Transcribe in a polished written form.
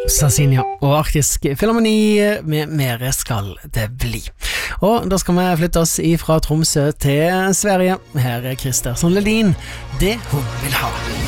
Sarsinia og Arktisk Filharmoni med Mere skal det bli. Og da skal vi flytte oss fra Tromsø til Sverige. Her er Christer Sonlelin, Det hun vil ha.